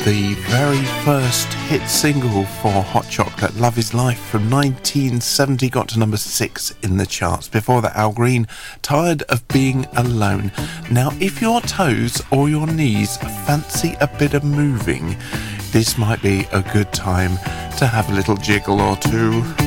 the very first hit single for Hot Chocolate, Love Is Life, from 1970, got to number 6 in the charts. Before that, Al Green, Tired of Being Alone. Now, if your toes or your knees fancy a bit of moving, this might be a good time to have a little jiggle or two.